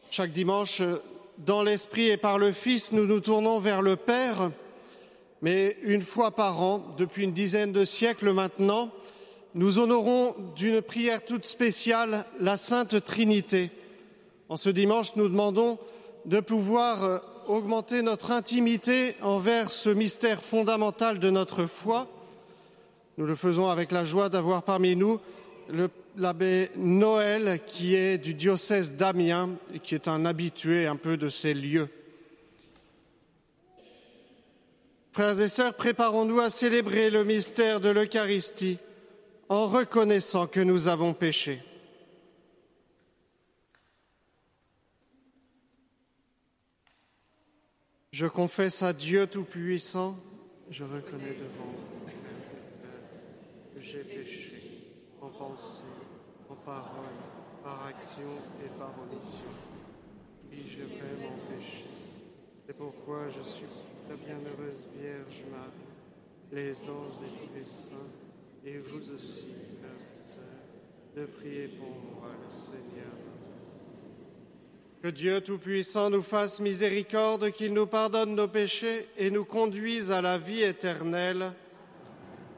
Chaque dimanche, dans l'Esprit et par le Fils, nous nous tournons vers le Père, mais une fois par an, depuis une dizaine de siècles maintenant, nous honorons d'une prière toute spéciale la Sainte Trinité. En ce dimanche, nous demandons de pouvoir augmenter notre intimité envers ce mystère fondamental de notre foi. Nous le faisons avec la joie d'avoir parmi nous l'abbé Noël, qui est du diocèse d'Amiens et qui est un habitué un peu de ces lieux. Frères et sœurs, préparons-nous à célébrer le mystère de l'Eucharistie en reconnaissant que nous avons péché. Je confesse à Dieu Tout-Puissant, je reconnais devant vous, frères et sœurs, que j'ai péché en pensée, en parole, par action et par omission. Puis-je vraiment péché? C'est pourquoi je supplie la bienheureuse Vierge Marie, les anges et tous les saints, et vous aussi, frères et sœurs, de prier pour moi, le Seigneur. Que Dieu Tout-Puissant nous fasse miséricorde, qu'il nous pardonne nos péchés et nous conduise à la vie éternelle.